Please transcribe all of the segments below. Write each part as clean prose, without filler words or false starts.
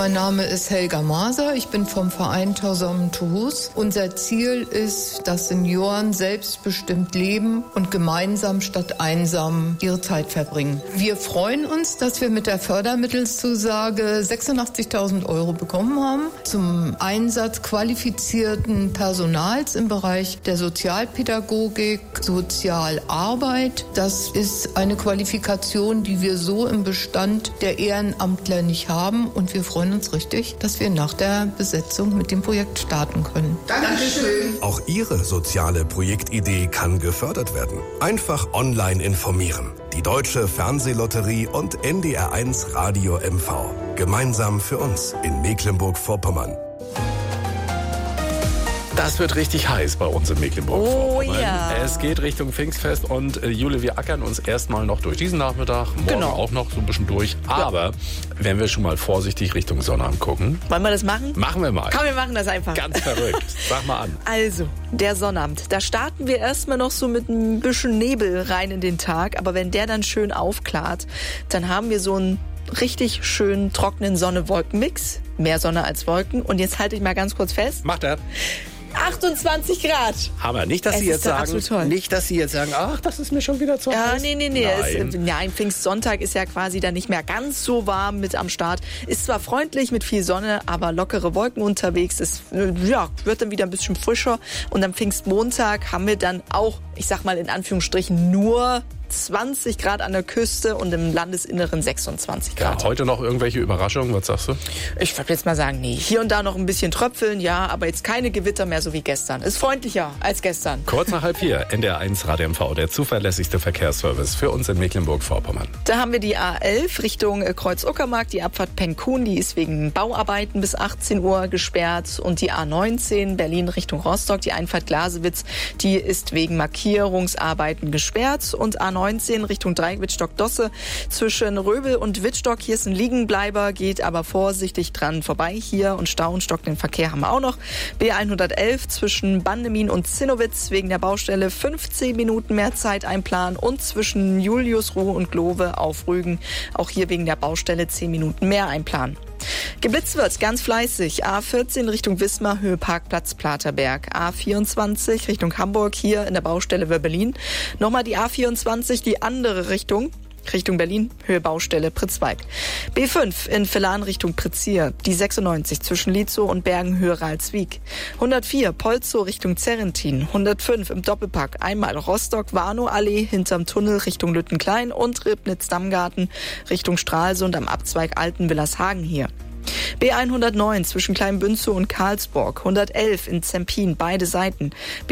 Mein Name ist Helga Maser, ich bin vom Verein Tausamen Toulouse. Unser Ziel ist, dass Senioren selbstbestimmt leben und gemeinsam statt einsam ihre Zeit verbringen. Wir freuen uns, dass wir mit der Fördermittelzusage 86.000 € bekommen haben zum Einsatz qualifizierten Personals im Bereich der Sozialpädagogik, Sozialarbeit. Das ist eine Qualifikation, die wir so im Bestand der Ehrenamtler nicht haben, und wir freuen uns richtig, dass wir nach der Besetzung mit dem Projekt starten können. Dankeschön. Auch Ihre soziale Projektidee kann gefördert werden. Einfach online informieren. Die Deutsche Fernsehlotterie und NDR1 Radio MV. Gemeinsam für uns in Mecklenburg-Vorpommern. Das wird richtig heiß bei uns in Mecklenburg-Vorpommern. Oh ja. Es geht Richtung Pfingstfest und Jule, wir ackern uns erstmal noch durch diesen Nachmittag, morgen auch noch so ein bisschen durch. Aber wenn wir schon mal vorsichtig Richtung Sonnabend gucken. Wollen wir das machen? Machen wir mal. Komm, wir machen das einfach. Ganz verrückt. Sag mal an. Also, der Sonnabend. Da starten wir erstmal noch so mit ein bisschen Nebel rein in den Tag. Aber wenn der dann schön aufklart, dann haben wir so einen richtig schönen, trockenen Sonne-Wolken-Mix. Mehr Sonne als Wolken. Und jetzt halte ich mal ganz kurz fest. Macht er. 28 Grad. Hammer. Nicht, dass Sie jetzt sagen, ach, das ist mir schon wieder zu heiß. Nee. Nein, Pfingstsonntag ist ja quasi dann nicht mehr ganz so warm mit am Start. Ist zwar freundlich mit viel Sonne, aber lockere Wolken unterwegs. Es wird dann wieder ein bisschen frischer. Und am Pfingstmontag haben wir dann auch, ich sag mal in Anführungsstrichen, nur 20 Grad an der Küste und im Landesinneren 26 Grad. Ja, heute noch irgendwelche Überraschungen, was sagst du? Ich würde jetzt mal sagen, nee. Hier und da noch ein bisschen Tröpfeln, ja, aber jetzt keine Gewitter mehr so wie gestern. Ist freundlicher als gestern. Kurz nach 3:30, NDR1 Radio MV, der zuverlässigste Verkehrsservice für uns in Mecklenburg-Vorpommern. Da haben wir die A11 Richtung Kreuz-Uckermark, die Abfahrt Penkun, die ist wegen Bauarbeiten bis 18 Uhr gesperrt, und die A19 Berlin Richtung Rostock, die Einfahrt Glasewitz, die ist wegen Markierungsarbeiten gesperrt, und A19 Richtung Dreieck Wittstock-Dosse zwischen Röbel und Wittstock. Hier ist ein Liegenbleiber, geht aber vorsichtig dran vorbei hier, und Stau und stockenden Verkehr haben wir auch noch. B111 zwischen Bandemin und Zinnowitz wegen der Baustelle 15 Minuten mehr Zeit einplanen, und zwischen Juliusruh und Glove auf Rügen auch hier wegen der Baustelle 10 Minuten mehr einplanen. Geblitzt wird ganz fleißig. A14 Richtung Wismar, Höhe Parkplatz Platerberg. A24 Richtung Hamburg, hier in der Baustelle Wörbelin. Nochmal die A24, die andere Richtung Berlin, Höhe Baustelle Pritzweig. B5 in Villan Richtung Prizier, die 96 zwischen Lietzow und Bergen, Höhe Ralswiek. 104 Polzow Richtung Zerrentin. 105 im Doppelpack einmal Rostock-Warnow-Allee hinterm Tunnel Richtung Lüttenklein und Ribnitz-Dammgarten Richtung Stralsund am Abzweig Altenwillershagen hier. B109 zwischen Kleinbünzow und Karlsburg, 111 in Zempin, beide Seiten.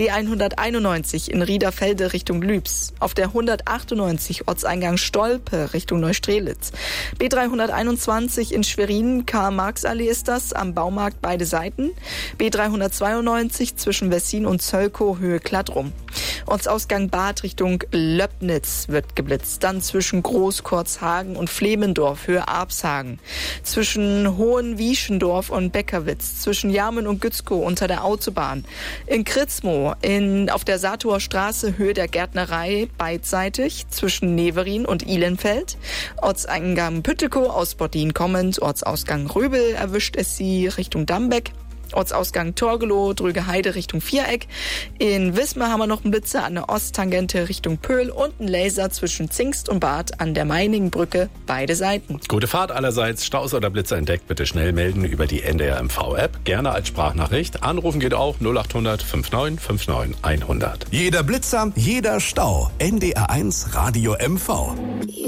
B191 in Riederfelde Richtung Lübs. Auf der 198 Ortseingang Stolpe Richtung Neustrelitz. B321 in Schwerin, Karl-Marx-Allee ist das, am Baumarkt beide Seiten. B392 zwischen Wessin und Zölkow, Höhe Klattrum. Ortsausgang Bad Richtung Löbnitz wird geblitzt. Dann zwischen Großkurzhagen und Flemendorf, Höhe Abshagen. Zwischen Hohenwieschendorf und Beckerwitz. Zwischen Jarmen und Gützkow unter der Autobahn. In Kritzmow auf der Saatower Straße, Höhe der Gärtnerei, beidseitig. Zwischen Neverin und Ihlenfeld. Ortseingang Püttekow aus Bordin kommend. Ortsausgang Röbel erwischt es sie Richtung Dambeck. Ortsausgang Torgelow, Drögeheide Richtung Viereck. In Wismar haben wir noch einen Blitzer an der Osttangente Richtung Pöhl und einen Laser zwischen Zingst und Bad an der Meiningenbrücke, beide Seiten. Gute Fahrt allerseits. Staus oder Blitzer entdeckt, bitte schnell melden über die NDR MV-App. Gerne als Sprachnachricht. Anrufen geht auch 0800 59 59 100. Jeder Blitzer, jeder Stau. NDR1 Radio MV.